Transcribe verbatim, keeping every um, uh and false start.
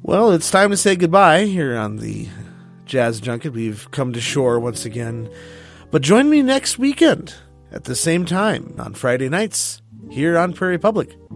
Well, it's time to say goodbye here on the Jazz Junket. We've come to shore once again. But join me next weekend at the same time on Friday nights here on Prairie Public.